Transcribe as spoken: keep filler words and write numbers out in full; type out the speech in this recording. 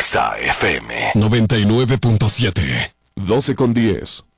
Exa F M noventa y nueve punto siete. doce con diez.